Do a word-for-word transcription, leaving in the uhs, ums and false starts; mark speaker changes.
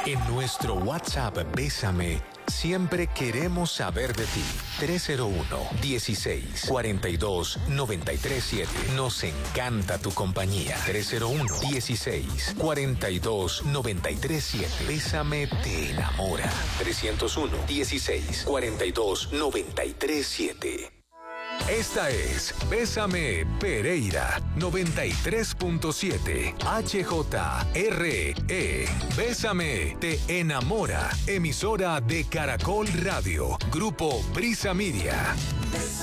Speaker 1: En nuestro WhatsApp Bésame, siempre queremos saber de ti. tres cero uno, dieciséis, cuarenta y dos, noventa y tres siete. Nos encanta tu compañía. tres cero uno, dieciséis, cuarenta y dos, noventa y tres siete. Bésame te enamora. trescientos uno, dieciséis, cuarenta y dos, noventa y tres siete. Esta es Bésame Pereira noventa y tres punto siete H J R E. Bésame te enamora. Emisora de Caracol Radio. Grupo Brisa Media.